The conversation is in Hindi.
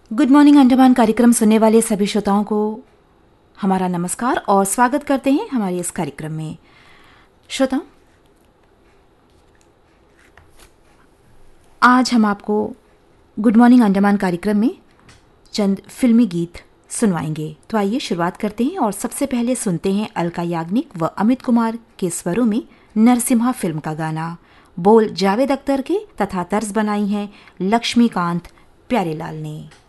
गुड मॉर्निंग अंडमान कार्यक्रम सुनने वाले सभी श्रोताओं को हमारा नमस्कार और स्वागत करते हैं हमारे इस कार्यक्रम में। श्रोताओं, आज हम आपको गुड मॉर्निंग अंडमान कार्यक्रम में चंद फिल्मी गीत सुनवाएंगे। तो आइए शुरुआत करते हैं और सबसे पहले सुनते हैं अलका याग्निक व अमित कुमार के स्वरों में नरसिम्हा फिल्म का गाना। बोल जावेद अख्तर के तथा तर्ज बनाई है लक्ष्मीकांत प्यारेलाल ने।